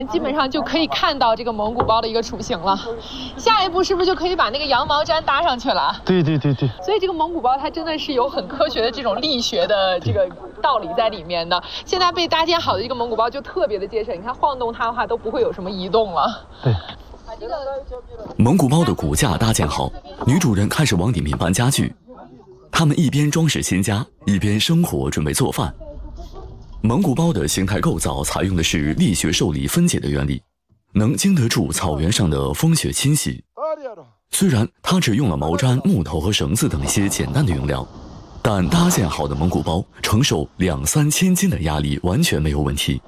基本上就可以看到这个蒙古包的一个雏形了。下一步是不是就可以把那个羊毛毡搭上去了？ 对。 所以这个蒙古包它真的是有很科学的这种力学的这个道理在里面的。现在被搭建好的这个蒙古包就特别的结实，你看晃动它的话都不会有什么移动了。 对。 蒙古包的骨架搭建好，女主人开始往里面搬家具。他们一边装饰新家，一边生火准备做饭。蒙古包的形态构造采用的是力学受力分解的原理，能经得住草原上的风雪侵袭。虽然它只用了毛毡、木头和绳子等一些简单的用料，但搭建好的蒙古包承受2、3千斤的压力完全没有问题。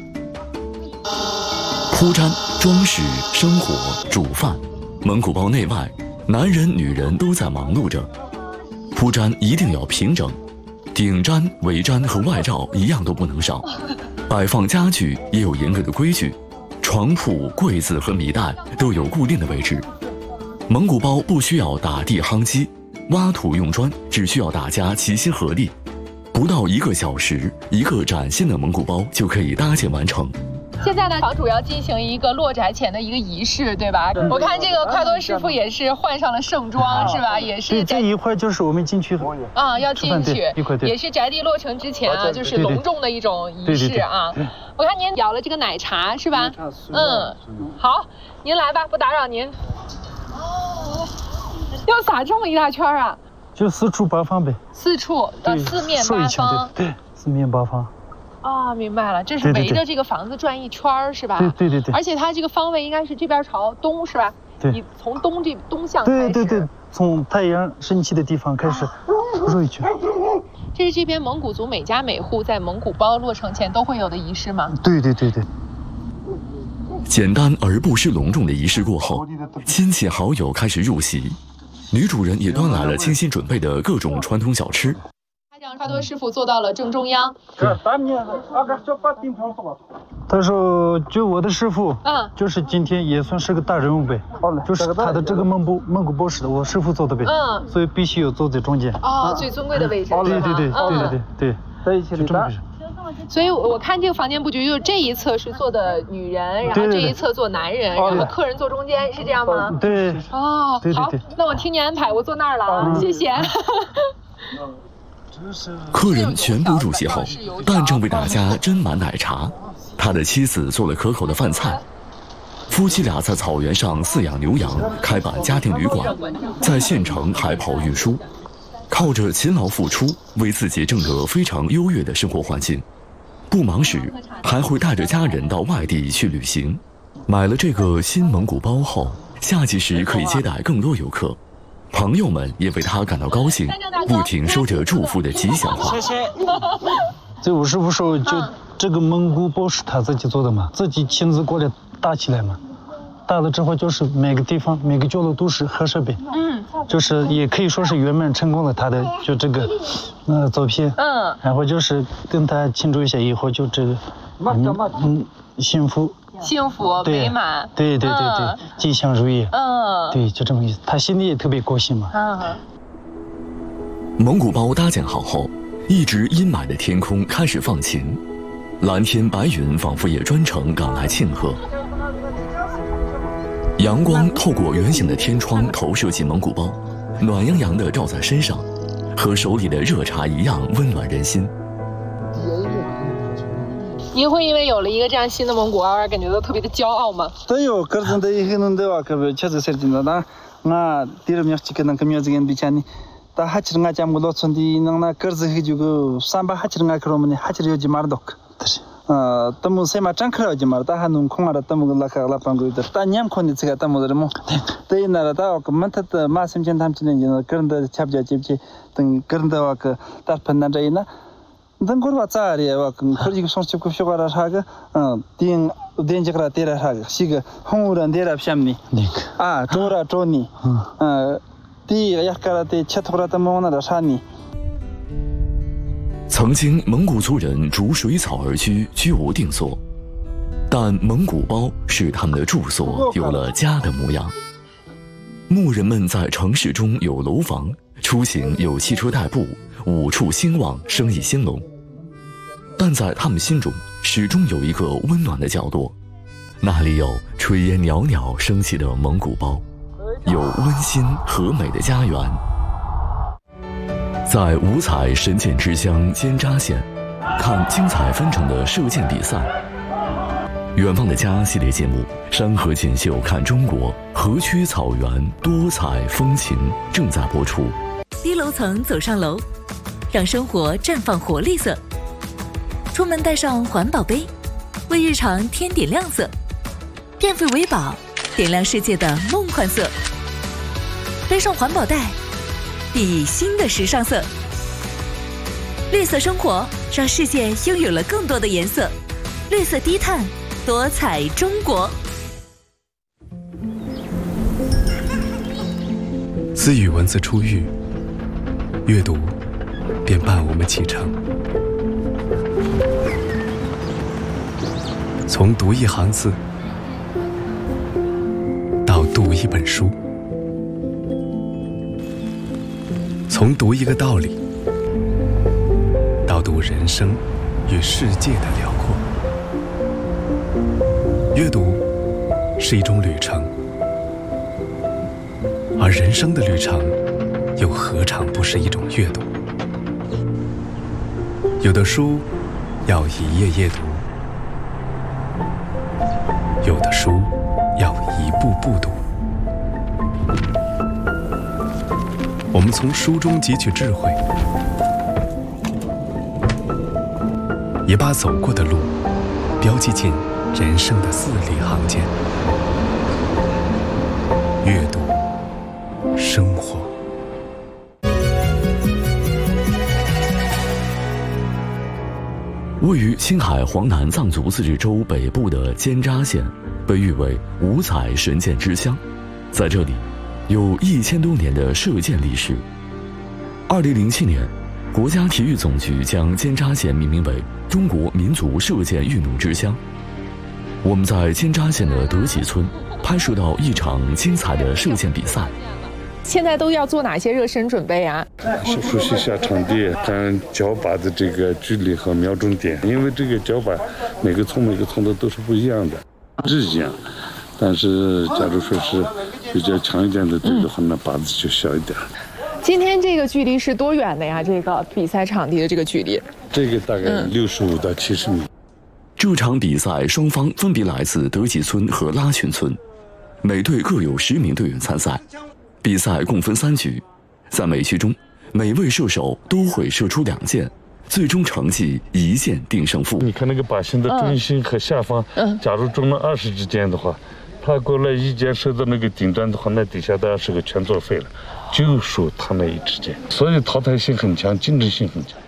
铺毡、装饰、生火、煮饭，蒙古包内外，男人、女人都在忙碌着。铺毡一定要平整。顶毡、围毡和外罩一样都不能少，摆放家具也有严格的规矩，床铺、柜子和米袋都有固定的位置。蒙古包不需要打地夯基，挖土用砖只需要大家齐心合力，不到1个小时，一个崭新的蒙古包就可以搭建完成。 现在呢，房主要进行一个落宅前的一个仪式，对吧？我看这个快多师傅也是换上了盛装，是吧？也是。 对，这一会儿就是我们进去啊，要进去， 也是宅地落成之前啊，就是隆重的一种仪式啊。我看您舀了这个奶茶，是吧？好，您来吧，不打扰您。要撒这么一大圈啊？ 就4处8方呗。 4处，4面8方。 对，4面8方。 啊，明白了，这是围着这个房子转一圈是吧？ 对。 而且它这个方位应该是这边朝东是吧？ 对。 你从东向开始。 对，从太阳升起的地方开始绕一圈。 这是这边蒙古族每家每户在蒙古包落成前都会有的仪式吗？ 对。 简单而不失隆重的仪式过后，亲戚好友开始入席，女主人也端来了精心准备的各种传统小吃。 让快多师傅坐到了正中央。 他说，就我的师傅，就是今天也算是个大人物呗，就是他的这个蒙古包是我师傅做的呗，所以必须要坐在中间。 最尊贵的位置。 对，就这么回事。 所以我看这个房间布局，就是这一侧是坐的女人，然后这一侧坐男人，然后客人坐中间，是这样吗？ 对。 好，那我听您安排，我坐那儿了啊，谢谢。 客人全部入席后，蛋正为大家斟满奶茶，他的妻子做了可口的饭菜。夫妻俩在草原上饲养牛羊，开办家庭旅馆，在县城海跑运输，靠着勤劳付出，为自己挣得非常优越的生活环境。不忙时，还会带着家人到外地去旅行。买了这个新蒙古包后，夏季时可以接待更多游客。朋友们也为他感到高兴，不停说着祝福的吉祥话。 这我师傅说，就这个蒙古包是他自己做的嘛，自己亲自过来搭起来嘛。搭了之后，就是每个地方每个角落都是合适呗。就是也可以说是圆满成功了他的就这个照片。然后就是跟他庆祝一下，以后就这个幸福美满，对，吉祥如意，对，就这么意思。他心里也特别高兴嘛。 蒙古包搭建好后，一直阴霾的天空开始放晴，蓝天白云仿佛也专程赶来庆贺。阳光透过圆形的天窗投射进蒙古包，暖洋洋地照在身上，和手里的热茶一样温暖人心。 您会因为有了一个这样新的蒙古包而感觉到特别的骄傲吗？ 对哟，个人的一个人的话，可不，确实是真的。那第二名是个那个苗子跟比起来，他还是人家蒙古村的那个子很就个300还是人家克罗姆的还是有几码多。他们什么张克了几码，他还能空了，他们拉卡拉邦国的，他年空的这个他们的么？对，那他我们他的马上见他们之间的个人的差不多接，等个人的话个他碰到这一那。等过了咋的？我跟科技上去过学过了啥个？电这个电了啥个？是个红人电了什么呢？做你，第一个了的吃头了他们那啥呢？ 曾经蒙古族人逐水草而居，居无定所，但蒙古包使他们的住所有了家的模样。牧人们在城市中有楼房，出行有汽车代步，五处兴旺，生意兴隆。但在他们心中，始终有一个温暖的角落， 那里有炊烟袅袅升起的蒙古包，有温馨和美的家园。在五彩神剑之乡尖扎县，看精彩纷呈的射箭比赛。远方的家系列节目《山河锦绣看中国》，河曲草原多彩风情正在播出。 低楼层走上楼，让生活绽放活力色。出门带上环保杯，为日常添点亮色。电费为宝，点亮世界的梦幻色。背上环保袋，熠熠新的时尚色。绿色生活，让世界拥有了更多的颜色。绿色低碳，多彩中国。 自与文字初遇，阅读便伴我们启程。从读一行字到读一本书，从读一个道理到读人生与世界的辽阔。阅读是一种旅程，而人生的旅程又何尝不是一种阅读？有的书要一页页读，有的书要一步步读。我们从书中汲取智慧，也把走过的路标记进人生的字里行间。阅读，生活。 位于青海黄南藏族自治州北部的尖扎县，被誉为五彩神箭之乡。在这里，有1000多年的射箭历史。2007年，国家体育总局将尖扎县命名为中国民族射箭运动之乡。我们在尖扎县的德己村拍摄到一场精彩的射箭比赛。 现在都要做哪些热身准备啊？ 熟悉一下场地，看脚靶的这个距离和瞄准点，因为这个脚靶每个葱的都是不一样的，是一样。但是假如说是比较强一点的这个话，那靶子就小一点。 今天这个距离是多远的呀？这个比赛场地的这个距离？ 这个大概65到70米。 这场比赛双方分别来自德己村和拉群村，每队各有10名队员参赛。比赛共分3局，在每局中，每位射手都会射出2箭，最终成绩1箭定胜负。 你看那个靶心的中心和下方，假如中了20支箭的话，他过来1箭射到那个顶端的话，那底下的20个全作废了，就属他那1支箭，所以淘汰性很强，竞争性很强。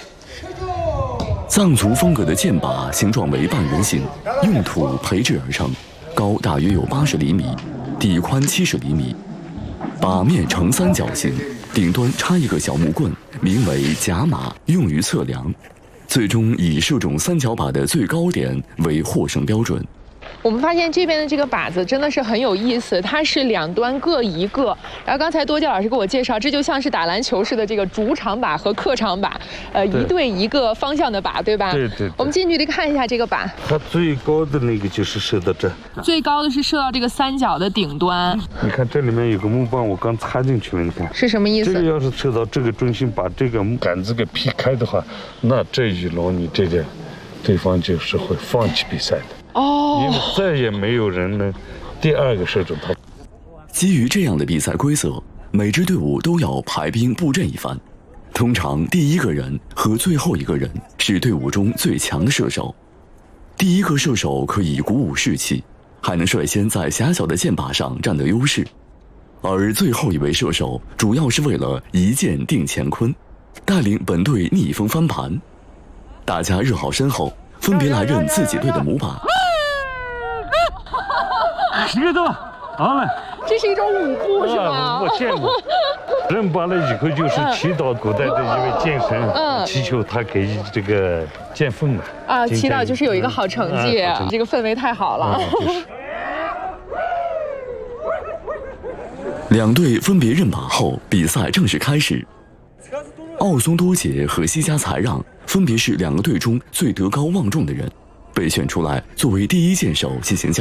藏族风格的箭靶形状为半圆形，用土培制而成，高大约有80厘米，底宽70厘米。靶面呈3角形，顶端插一个小木棍，名为甲马，用于测量。最终以射中3角靶的最高点为获胜标准。 我们发现这边的这个靶子真的是很有意思，它是2端各一个。然后刚才多杰老师给我介绍，这就像是打篮球似的这个主场靶和客场靶，一队一个方向的靶，对吧？ 对对对。 我们近距离看一下这个靶， 它最高的那个就是射到这， 最高的是射到这个3角的顶端。 你看这里面有个木棒，我刚插进去了，你看是什么意思？ 这个要是射到这个中心，把这个杆子给劈开的话，那这一轮你这个对方就是会放弃比赛的。因为再也没有人能第2个射中他。 基于这样的比赛规则，每支队伍都要排兵布阵一番。通常第1个人和最后1个人是队伍中最强的射手。第1个射手可以鼓舞士气，还能率先在狭小的箭靶上占得优势。而最后1位射手主要是为了1箭定乾坤，带领本队逆风翻盘。大家热好身后，分别来认自己队的母靶。 10个好了。 这是一种舞步是吗？ 我见过。认罢了以后就是祈祷古代的一位剑神，祈求他给这个见缝嘛。啊， 祈祷就是有一个好成绩，这个氛围太好了。 2队分别认靶后，比赛正式开始。奥松多杰和西加才让分别是2个队中最德高望重的人，被选出来作为第1箭手进行较